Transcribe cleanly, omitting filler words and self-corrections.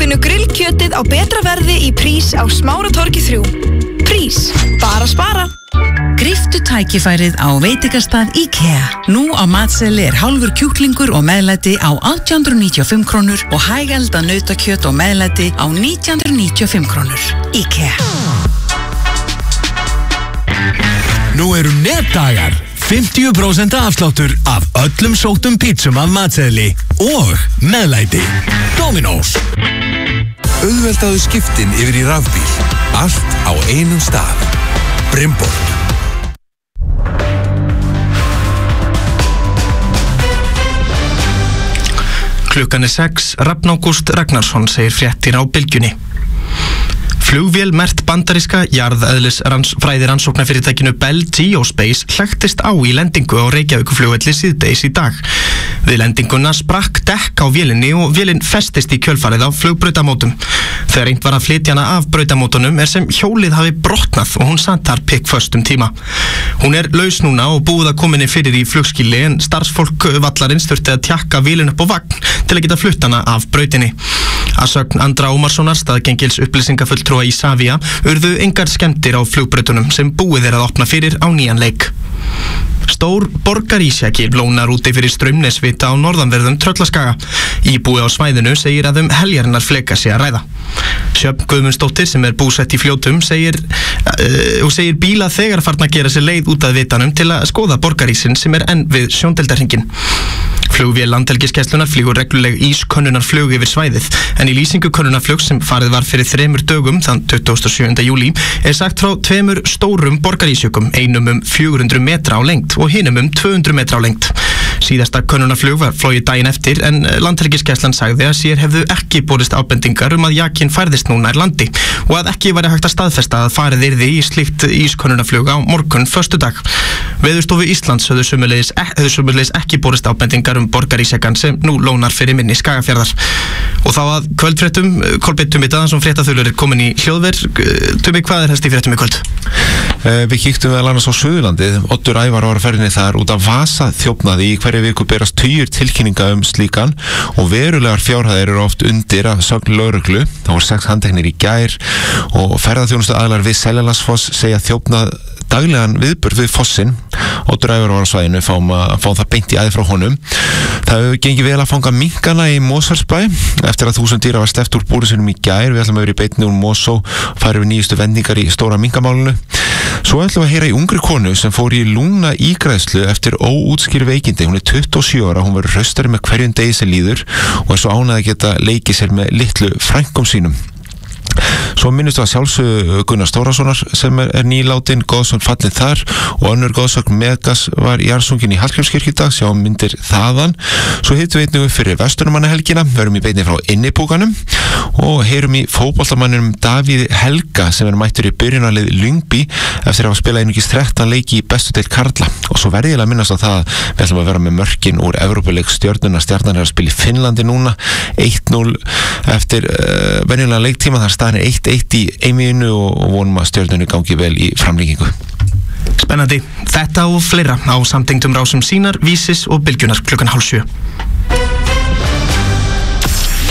Finnu grillkjötið á betra verði í Prís á Smáratorgi 3. Prís, bara spara. Gríptu tækifærið á veitingastað IKEA. Nú á matseðli hálfur kjúklingur og meðlæti á 1895 krónur og hægelda nautakjöt og meðlæti á 1995 krónur. IKEA. Nú eru netdagar. 50% afsláttur af öllum sóttum pítsum af matseðli og meðlæti. Dominos. Auðveldaðu skiptin yfir í rafbíl. Allt á einum stað. Brimborg. Klukkan 6, Rafn Ágúst Ragnarsson segir fréttir á Bylgjunni. Flugvél merkt bandaríska jarðeðlisfræði rannsóknarfyrirtækinu Bell Geospace hlektist á í lendingu á Reykjavíkurflugvelli síðdegis í dag. Við lendinguna sprakk dekk á vélinni og vélin festist í kjölfarið á flugbrautamótum. Þegar reynt var að flytja hana af brautamótunum sem hjólið hafi brotnað og hún satt þar pikkföst tíma. Hún laus núna og búið að kominni fyrir í flugskýli en starfsfólk vallarins þurfti að tjakka vélin upp á vagn til að geta flutt hana af brautinni. Að sögn Andra Ómarssonar, staðgengils upplýsingafulltrúa Isavia, urðu engar skemmtir á flugbrautunum sem búið að opna fyrir á nýjan leik. Stór borgarísjaki blónar úti fyrir Straumnesvita á norðanverðum Tröllaskaga. Íbúi á svæðinu segir að heljarinnar fleka sé að ræða. Sjöfn Guðmundsdóttir sem búsett í Fljótum segir bíla þegar farna að gera sér leið út að vitanum til að skoða borgarísin sem enn við Sjóndeildarhringinn. Flugvél Landhelgisgæslunnar flýgur regluleg ískönnunarflug yfir svæðið, en í lýsingu könnunarflugs sem farið var fyrir 3 dögum, þann 27. júlí, sagt frá 2 stórum borgarísjökum, einum 400 metra á lengd og hinum 200 metra á lengd. Síðasta könnunarflug var flogið daginn eftir, en Landhelgisgæslan sagði að sér hefðu ekki borist ábendingar að jakinn færðist nú nær landi og að ekki væri hægt að staðfesta að farið yrði í slíkt ískönnunarflug á morgun föstudag. Veðurstofu Íslands höfðu sömuleiðis ekki borist ábendingar borgarísjakan sem nú lónar fyrir minni Skagafjarðar. Og þá að kvöldfréttum, Kolbeinn Tumi Daðansson fréttaþulur komin í hljóðver. Tumi, hvað helst í fréttum í kvöld? Við kíktum meðal annars á Suðurlandið. Oddur Ævar var að ferðinni þar út af vasaþjófnaði. Í hverju viku berast tugir tilkynninga slíkan og verulegar fjárhæðir eru oft undir að sögn lögreglu. Það voru 6 handteknir í gær og ferðaþjónustu aðilar við Seljalandsfoss segja þjófnað daglegan viðburð við fossin. Oddur Ævar var á svæðinu, fáum það beint í æði frá honum. Það hefur gengið vel að fanga minkana í Mosfellsbæ eftir að 1000 dýra var sleppt úr búri sinum í gær. Við ætlum að vera í beinni úr Mosó og færum við nýjustu vendingar í stóra minkamálinu. Svo ætlum við að heyra í ungri konu sem fór í lungna ígræðslu eftir óútskýr veikindi. Hún 27 ára, hún verður hraustari með hverjum degi sem líður og svo ánægð að geta leikið sér með litlu frænkum sínum. Svo minnist við að sjálfsögðu Gunnar Stórassonar sem nýlátin, goðsögn fallin þar og önnur goðsögn Megas var í Jarðsungin í Hallgrímskirkju í dag, sjá myndir þaðan. Svo hittum við einnig upp fyrir Vesturmannahelgina, verum í beinni frá innipúkanum og heyrum í fótboltamanninum Davíð Helga sem mættur í byrjunarlið Lyngby eftir að hafa spilað einungis 13 leiki í bestu deild karla. Og svo verði ég að minnast á það að við ætlum að vera með mörkin úr Evrópuleik Stjörnuna. Stjarnan að spila í Finnlandi núna 1-0 eftir venjulega leiktíma. Það staðan 1-1 í einvíðinu og vonum að Stjörnunni gangi vel í framlengingu. Spennandi. Þetta og fleira á samtengdum rásum Sýnar, Vísis og Bylgjunar klukkan 6:30.